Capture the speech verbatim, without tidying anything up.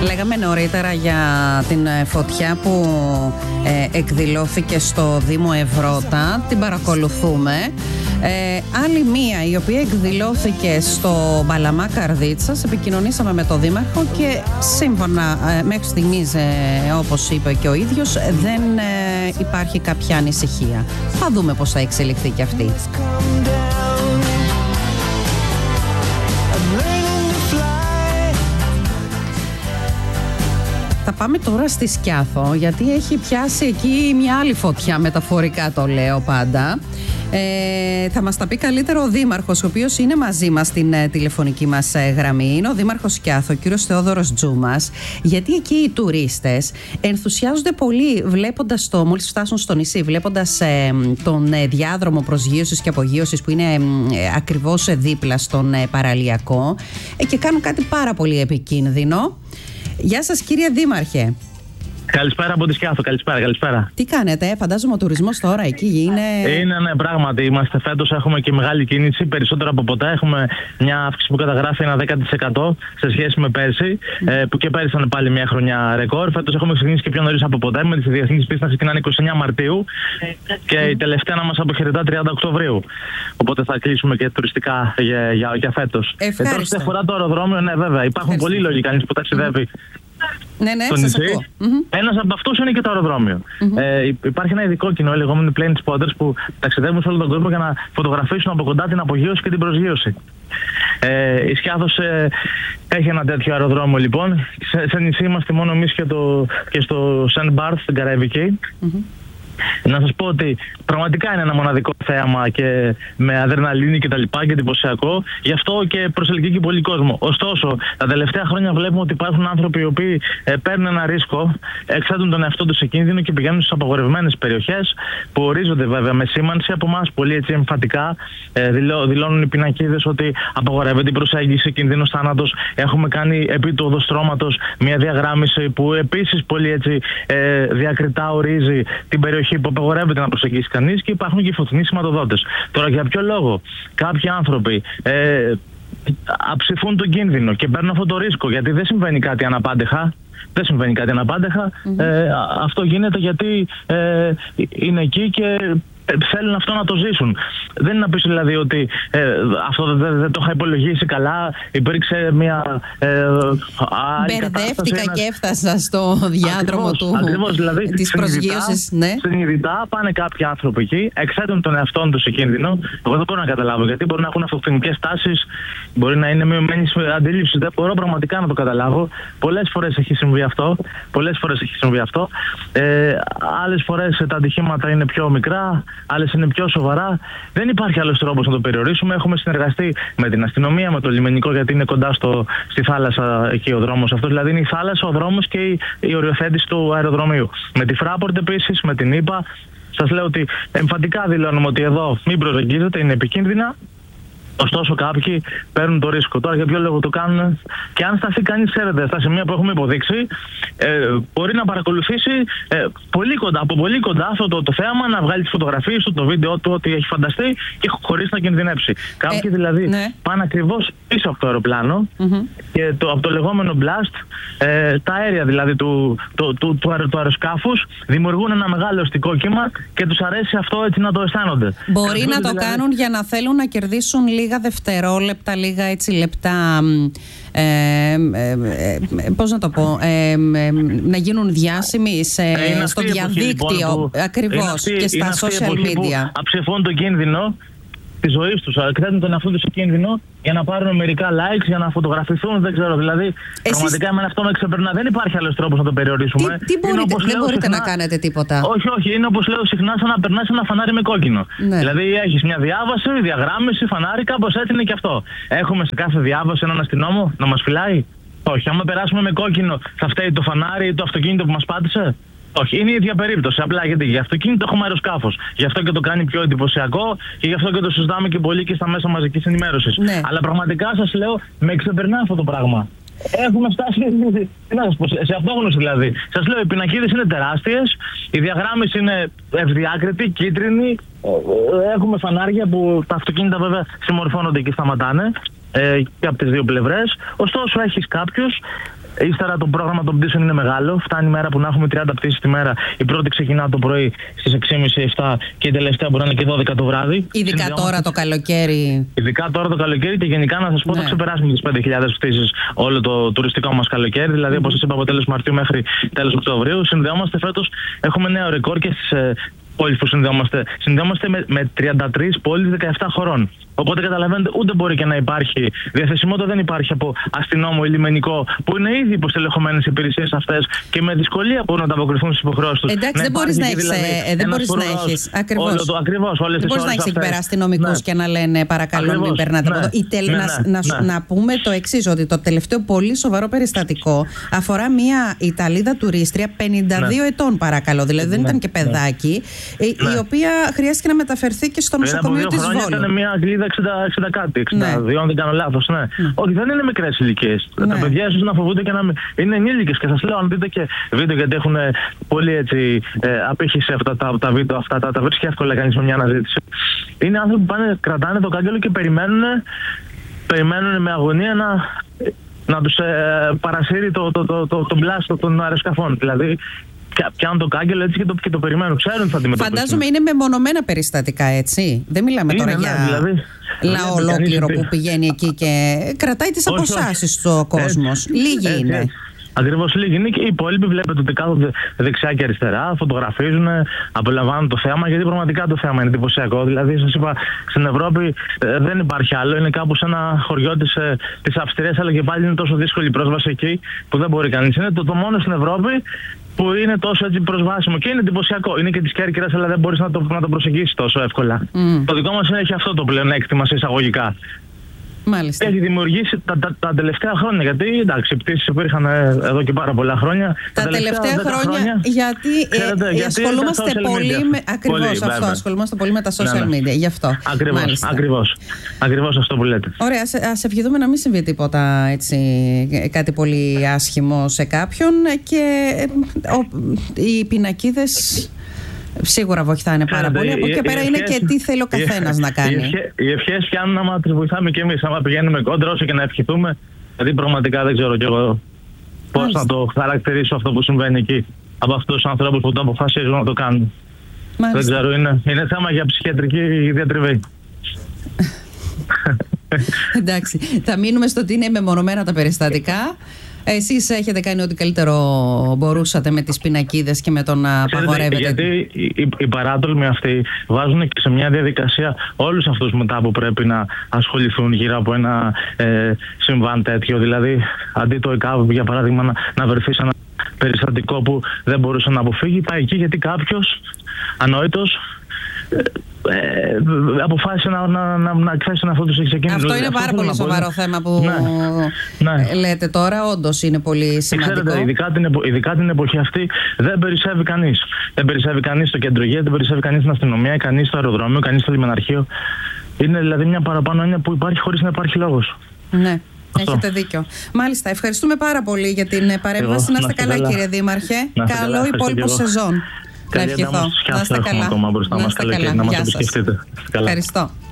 Λέγαμε νωρίτερα για την φωτιά που ε, εκδηλώθηκε στο Δήμο Ευρώτα. Την παρακολουθούμε. Ε, άλλη μία η οποία εκδηλώθηκε στο Μπαλαμά Καρδίτσας. Επικοινωνήσαμε με τον Δήμαρχο και σύμφωνα ε, μέχρι στιγμής, ε, όπως είπε και ο ίδιος, δεν ε, υπάρχει κάποια ανησυχία. Θα δούμε πώς θα εξελιχθεί και αυτή. Θα πάμε τώρα στη Σκιάθο, γιατί έχει πιάσει εκεί μια άλλη φωτιά, μεταφορικά το λέω πάντα. Ε, θα μας τα πει καλύτερο ο Δήμαρχος, ο οποίος είναι μαζί μας στην ε, τηλεφωνική μας ε, γραμμή. Είναι ο Δήμαρχος Σκιάθο, ο κύριος Θεόδωρος Τζούμας. Γιατί εκεί οι τουρίστες ενθουσιάζονται πολύ βλέποντας το, μόλις φτάσουν στο νησί, βλέποντας ε, τον ε, διάδρομο προσγείωσης και απογείωσης που είναι ε, ακριβώς ε, δίπλα στον ε, παραλιακό ε, και κάνουν κάτι πάρα πολύ επικίνδυνο. Γεια σας, κύριε Δήμαρχε. Καλησπέρα από τη Σκιάθο, καλησπέρα, καλησπέρα. Τι κάνετε, φαντάζομαι ο τουρισμός τώρα εκεί είναι... Είναι, ναι, πράγματι. Είμαστε φέτος, έχουμε και μεγάλη κίνηση, περισσότερο από ποτέ. Έχουμε μια αύξηση που καταγράφει ένα δέκα τοις εκατό σε σχέση με πέρσι, mm. ε, που και πέρσι ήταν πάλι μια χρονιά ρεκόρ. Φέτος έχουμε ξεκινήσει και πιο νωρίς από ποτέ, με τις διεθνείς πίστες να ξεκινάνε είκοσι εννέα Μαρτίου και η τελευταία να μας αποχαιρετά τριάντα Οκτωβρίου. Οπότε θα κλείσουμε και τουριστικά για, για, για φέτος. Ευχαριστώ. Ε, τώρα, αφορά το αεροδρόμιο, ναι, βέβαια, υπάρχουν πολλοί λόγοι κανείς που ταξιδεύει. Ναι, ναι, σας ακούω. Ένας από αυτούς είναι και το αεροδρόμιο. Mm-hmm. Ε, υπάρχει ένα ειδικό κοινό, οι λεγόμενοι plane spotters, που ταξιδεύουν σε όλο τον κόσμο για να φωτογραφίσουν από κοντά την απογείωση και την προσγείωση. Ε, η Σκιάθος ε, έχει ένα τέτοιο αεροδρόμιο, λοιπόν. Σε, σε νησί είμαστε μόνο εμείς και, το, και στο Σεντ Μπάρθ, στην Καραϊβική. Mm-hmm. Να σας πω ότι πραγματικά είναι ένα μοναδικό θέαμα και με αδρεναλίνη και τα λοιπά και εντυπωσιακό. Γι' αυτό και προσελκύει και πολύ κόσμο. Ωστόσο, τα τελευταία χρόνια βλέπουμε ότι υπάρχουν άνθρωποι οι οποίοι ε, παίρνουν ένα ρίσκο, εξέτουν τον εαυτό τους σε κίνδυνο και πηγαίνουν στις απαγορευμένες περιοχές που ορίζονται βέβαια με σήμανση από εμάς πολύ έτσι εμφατικά. Ε, δηλώ, δηλώνουν οι πινακίδες ότι απαγορεύεται η προσέγγιση, κινδύνος θάνατος. Έχουμε κάνει επί του οδοστρώματος μια διαγράμμιση που επίσης πολύ έτσι ε, διακριτά ορίζει την περιοχή που απαγορεύεται να προσεγγίσει κανείς, και υπάρχουν και οι φωτεινοί σηματοδότες. Τώρα, για ποιο λόγο κάποιοι άνθρωποι ε, αψηφούν τον κίνδυνο και παίρνουν αυτό το ρίσκο? Γιατί δεν συμβαίνει κάτι αναπάντεχα. Δεν συμβαίνει κάτι αναπάντεχα. Mm-hmm. Ε, αυτό γίνεται γιατί ε, είναι εκεί και θέλουν αυτό να το ζήσουν. Δεν είναι να πεις δηλαδή ότι ε, αυτό δεν, δεν, δεν το είχα υπολογίσει καλά, υπήρξε μια ε, άλλη μπερδεύτηκα και έφτασα στο διάδρομο ακριβώς, του, ακριβώς, δηλαδή, της προσγείωσης. Ναι. Συνειδητά πάνε κάποιοι άνθρωποι εκεί, εξέτουν τον εαυτόν τους σε κίνδυνο. Εγώ δεν μπορώ να καταλάβω γιατί. Μπορεί να έχουν αυτοκτονικές τάσεις, μπορεί να είναι μειωμένη αντίληψη. Δεν μπορώ πραγματικά να το καταλάβω. Πολλές φορές έχει συμβεί αυτό. Πολλές φορές έχει συμβεί αυτό. Ε, άλλες φορές τα ατυχήματα είναι πιο μικρά, άλλες είναι πιο σοβαρά. Δεν υπάρχει άλλος τρόπος να το περιορίσουμε. Έχουμε συνεργαστεί με την αστυνομία, με το λιμενικό, γιατί είναι κοντά στο, στη θάλασσα εκεί ο δρόμος αυτός. Δηλαδή είναι η θάλασσα, ο δρόμος και η, η οριοθέτηση του αεροδρομίου. Με τη Fraport επίσης, με την ΙΠΑ. Σας λέω ότι εμφατικά δηλώνουμε ότι εδώ μην προσεγγίζετε, είναι επικίνδυνα. Ωστόσο, κάποιοι παίρνουν το ρίσκο. Τώρα, για ποιο λόγο το κάνουν? Και αν σταθεί κανείς, ξέρετε, στα σημεία που έχουμε υποδείξει, ε, μπορεί να παρακολουθήσει ε, πολύ κοντά, από πολύ κοντά αυτό το, το θέαμα, να βγάλει τις φωτογραφίες του, το βίντεο του, ό,τι έχει φανταστεί, και χωρίς να κινδυνεύσει. Κάποιοι ε, δηλαδή ναι. πάνε ακριβώς πίσω από το αεροπλάνο mm-hmm. και το, από το λεγόμενο blast, ε, τα αέρια δηλαδή του, του, του, του, του, του αεροσκάφους δημιουργούν ένα μεγάλο οστικό κύμα και τους αρέσει αυτό έτσι να το αισθάνονται. Μπορεί ε, να το δηλαδή... κάνουν για να θέλουν να κερδίσουν λίγα δευτερόλεπτα, λίγα έτσι λεπτά, ε, ε, ε, πώς να το πω, ε, ε, να γίνουν διάσημοι σε, ε, στο διαδίκτυο, λοιπόν, που, ακριβώς, αυτή, και στα social media. Αψηφούν το κίνδυνο της ζωής τους, εκθέτουν τον εαυτό τους σε κίνδυνο για να πάρουν μερικά likes, για να φωτογραφηθούν, δεν ξέρω. Δηλαδή, εσείς... πραγματικά εμένα αυτό με ξεπερνά. Δεν υπάρχει άλλος τρόπος να το περιορίσουμε. Τι, τι μπορείτε, δεν λέω, μπορείτε συχνά... να κάνετε τίποτα. Όχι, όχι. Είναι όπως λέω συχνά, σαν να περνάς ένα φανάρι με κόκκινο. Ναι. Δηλαδή, έχεις μια διάβαση, διαγράμμιση, φανάρι, κάπως έτσι είναι και αυτό. Έχουμε σε κάθε διάβαση έναν αστυνόμο να μας φυλάει? Όχι. Άμα περάσουμε με κόκκινο, θα φταίει το φανάρι ή το αυτοκίνητο που μας πάτησε? Όχι, είναι η ίδια περίπτωση. Απλά γιατί για αυτοκίνητο έχουμε αεροσκάφος. Γι' αυτό και το κάνει πιο εντυπωσιακό και γι' αυτό και το συζητάμε και πολύ και στα μέσα μαζικής ενημέρωσης. Ναι. Αλλά πραγματικά σας λέω, με ξεπερνά αυτό το πράγμα. Έχουμε φτάσει τι να σας πω, σε αυτόγνωση δηλαδή. Σας λέω, οι πινακίδες είναι τεράστιες, η διαγράμμιση είναι ευδιάκριτη, κίτρινη. Έχουμε φανάρια που τα αυτοκίνητα βέβαια συμμορφώνονται και σταματάνε ε, και από τις δύο πλευρές. Ωστόσο, έχεις κάποιους Ύστερα το πρόγραμμα των πτήσεων είναι μεγάλο. Φτάνει η μέρα που να έχουμε τριάντα πτήσεις τη μέρα. Η πρώτη ξεκινά το πρωί στις έξι και μισή επτά και η τελευταία μπορεί να είναι και δώδεκα το βράδυ. Ειδικά τώρα το καλοκαίρι. Ειδικά τώρα το καλοκαίρι και γενικά να σας πω, ναι, θα ξεπεράσουμε τις πέντε χιλιάδες πτήσεις όλο το τουριστικό μας καλοκαίρι. Δηλαδή, mm-hmm. όπως σας είπα, από τέλος Μαρτίου μέχρι τέλος Οκτωβρίου. Συνδεόμαστε φέτος, έχουμε νέο ρεκόρ και στις ε, πόλεις που συνδεόμαστε. Συνδεόμαστε με, με τριάντα τρεις πόλεις δεκαεπτά χωρών. Οπότε καταλαβαίνετε, ούτε μπορεί και να υπάρχει διαθεσιμότητα, δεν υπάρχει από αστυνόμο ή λιμενικό, που είναι ήδη υποστελεχωμένες οι υπηρεσίες αυτές και με δυσκολία μπορούν να ανταποκριθούν στις υποχρεώσεις τους. Εντάξει, δεν μπορείς να έχεις. Δηλαδή, ε, δεν μπορείς να έχεις. Ακριβώς. Ακριβώς. Όλες δεν μπορείς να έχεις εκεί πέρα αστυνομικούς, ναι, και να λένε παρακαλώ ακριβώς, μην περνάτε από εδώ. Ναι, ναι, να, ναι, να, ναι. να πούμε το εξής, ότι το τελευταίο πολύ σοβαρό περιστατικό αφορά μια Ιταλίδα τουρίστρια πενήντα δύο ναι. ετών, παρακαλώ. Δηλαδή δεν ναι, ήταν και παιδάκι, ναι. η, ναι. η οποία χρειάστηκε να μεταφερθεί και στο νοσοκομείο της Βόλου. εξήντα κάτι, εξήντα δύο, ναι. αν δεν κάνω λάθος. Ναι. Mm. Όχι, δεν είναι μικρές ηλικίες. Ναι. Τα παιδιά ίσως να φοβούνται και να μην. Είναι ενήλικες. Και σας λέω, αν δείτε και βίντεο, γιατί έχουν πολύ έτσι ε, απήχηση αυτά τα, τα βίντεο, αυτά τα, τα βρίσκει εύκολα κανείς με μια αναζήτηση. Είναι άνθρωποι που πάνε, κρατάνε το κάγκελο και περιμένουν, περιμένουν με αγωνία να, να τους ε, παρασύρει το, το, το, το, το μπλάστο των αεροσκαφών. Δηλαδή, πιάνουν το κάγκελο έτσι και το, και το περιμένουν. Ξέρουν θα αντιμετωπίσουν. Φαντάζομαι είναι μεμονωμένα περιστατικά, έτσι. Δεν μιλάμε είναι, τώρα ναι, για δηλαδή, λαό ολόκληρο που πηγαίνει εκεί και κρατάει τις αποστάσεις του ο κόσμος. Λίγοι έτσι, είναι. Έτσι. Ακριβώς, λίγοι είναι και οι υπόλοιποι βλέπετε ότι κάθονται δεξιά και αριστερά, φωτογραφίζουν, απολαμβάνουν το θέαμα, γιατί πραγματικά το θέαμα είναι εντυπωσιακό. Δηλαδή, σας είπα, στην Ευρώπη ε, δεν υπάρχει άλλο. Είναι κάπου σε ένα χωριό της, ε, της Αυστρίας, αλλά και πάλι είναι τόσο δύσκολη η πρόσβαση εκεί που δεν μπορεί κανείς. Είναι το, το μόνο στην Ευρώπη που είναι τόσο έτσι προσβάσιμο και είναι εντυπωσιακό. Είναι και της Κέρκυρας, αλλά δεν μπορείς να το, να το προσεγγίσεις τόσο εύκολα. Mm. Το δικό μας έχει αυτό το πλεονέκτημα σε εισαγωγικά. Μάλιστα. Έχει δημιουργήσει τα, τα, τα τελευταία χρόνια. Γιατί εντάξει, οι πτήσεις υπήρχαν εδώ και πάρα πολλά χρόνια. Τα, τα τελευταία, τελευταία χρόνια, χρόνια γιατί, ξέρετε, ε, γιατί ασχολούμαστε πολύ με. Ακριβώς αυτό. Βέβαια. Ασχολούμαστε πολύ με τα social media. Ναι, ναι. Γι' αυτό. Ακριβώς. Ακριβώς. Ακριβώς αυτό που λέτε. Ωραία. Ας ευχηθούμε να μην συμβεί τίποτα έτσι, κάτι πολύ άσχημο σε κάποιον. Και ο, οι πινακίδες σίγουρα βοηθάνε πάρα πολύ. Από εκεί πέρα είναι και τι θέλει ο καθένας να κάνει. Οι ευχές πιάνουν άμα τις βοηθάμε κι εμείς. Άμα πηγαίνουμε κόντρα, όσο και να ευχηθούμε. Δηλαδή, πραγματικά δεν ξέρω κι εγώ πώς να το χαρακτηρίσω αυτό που συμβαίνει εκεί. Από αυτούς τους ανθρώπους που το αποφασίζουν να το κάνουν. Μάλιστα. Δεν ξέρω, είναι, είναι θέμα για ψυχιατρική διατριβή. Εντάξει. Θα μείνουμε στο ότι είναι μεμονωμένα τα περιστατικά. Εσείς έχετε κάνει ό,τι καλύτερο μπορούσατε με τις πινακίδες και με το να απαγορεύετε. Γιατί οι, οι παράτολμοι αυτοί βάζουν και σε μια διαδικασία όλους αυτούς μετά που πρέπει να ασχοληθούν γύρω από ένα ε, συμβάν τέτοιο. Δηλαδή, αντί το ΕΚΑΒ, για παράδειγμα, να, να βρεθεί σε ένα περιστατικό που δεν μπορούσε να αποφύγει, πάει εκεί γιατί κάποιος ανόητος Ε, αποφάσισε να, να, να, να εκθέσει ένα αυτό του ξεκίνημα. Αυτό είναι πάρα πολύ σοβαρό θέμα που ναι, ναι. λέτε τώρα. Όντως είναι πολύ σημαντικό. Ξέρετε, ειδικά την, επο, ειδικά την εποχή αυτή δεν περισσεύει κανείς. Δεν περισσεύει κανείς στο κέντρο υγείας, δεν περισσεύει κανείς στην αστυνομία, κανείς στο αεροδρόμιο, κανείς στο λιμεναρχείο. Είναι δηλαδή μια παραπάνω έννοια που υπάρχει χωρίς να υπάρχει λόγος. Ναι. Αυτό. Έχετε δίκιο. Μάλιστα, ευχαριστούμε πάρα πολύ για την παρέμβαση. Να είστε καλά, καλά, κύριε Δήμαρχε. Καλό υπόλοιπο σεζόν. Να ευχηθώ. Να είστε καλά. Να είστε καλά. Να μας επισκεφτείτε. Ευχαριστώ.